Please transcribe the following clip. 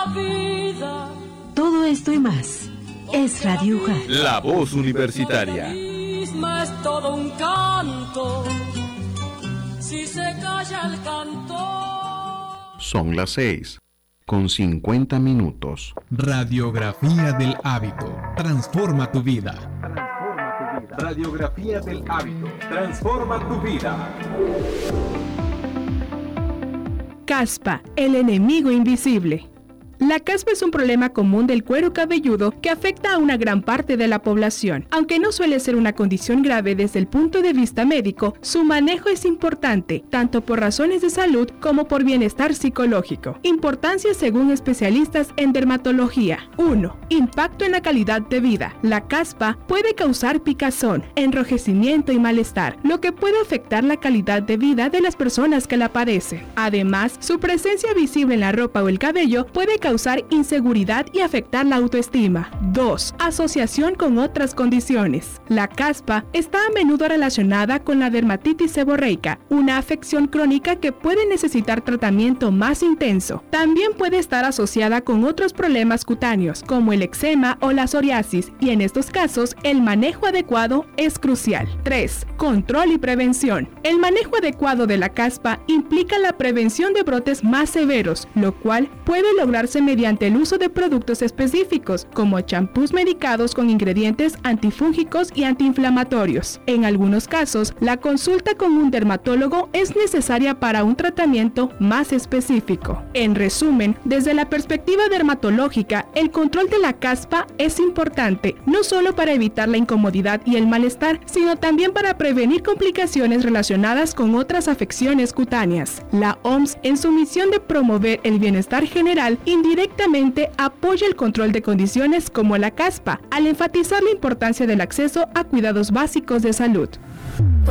vida. Todo esto y más es Radio UJAR, la voz universitaria. Es todo un canto. Si se calla el cantor. Son las 6:50. Radiografía del hábito. Transforma tu vida. Radiografía del hábito. Transforma tu vida. Caspa, el enemigo invisible. La caspa es un problema común del cuero cabelludo que afecta a una gran parte de la población. Aunque no suele ser una condición grave desde el punto de vista médico, su manejo es importante, tanto por razones de salud como por bienestar psicológico. Importancia según especialistas en dermatología. 1. Impacto en la calidad de vida. La caspa puede causar picazón, enrojecimiento y malestar, lo que puede afectar la calidad de vida de las personas que la padecen. Además, su presencia visible en la ropa o el cabello puede causar inseguridad y afectar la autoestima. 2. Asociación con otras condiciones. La caspa está a menudo relacionada con la dermatitis seborreica, una afección crónica que puede necesitar tratamiento más intenso. También puede estar asociada con otros problemas cutáneos, como el eczema o la psoriasis, y en estos casos, el manejo adecuado es crucial. 3. Control y prevención. El manejo adecuado de la caspa implica la prevención de brotes más severos, lo cual puede lograrse mediante el uso de productos específicos, como champús medicados con ingredientes antifúngicos y antiinflamatorios. En algunos casos, la consulta con un dermatólogo es necesaria para un tratamiento más específico. En resumen, desde la perspectiva dermatológica, el control de la caspa es importante, no solo para evitar la incomodidad y el malestar, sino también para prevenir complicaciones relacionadas con otras afecciones cutáneas. La OMS, en su misión de promover el bienestar general, indirectamente apoya el control de condiciones como la caspa, al enfatizar la importancia del acceso a cuidados básicos de salud.